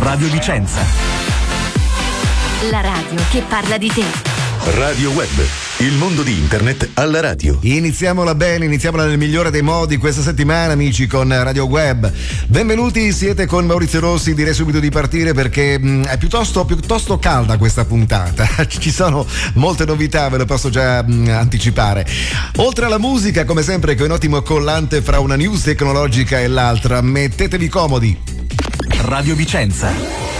Radio Vicenza. La radio che parla di te. Radio Web, il mondo di internet alla radio. Iniziamola bene, iniziamola nel migliore dei modi questa settimana, amici, con Radio Web. Benvenuti, siete con Maurizio Rossi. Direi subito di partire perché è piuttosto calda questa puntata. Ci sono molte novità, ve lo posso già anticipare. Oltre alla musica, come sempre, che è un ottimo collante fra una news tecnologica e l'altra. Mettetevi comodi. Radio Vicenza.